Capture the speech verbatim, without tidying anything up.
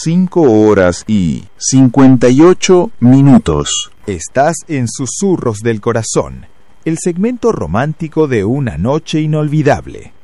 cinco horas y cincuenta y ocho minutos. Estás en Susurros del Corazón, el segmento romántico de una noche inolvidable.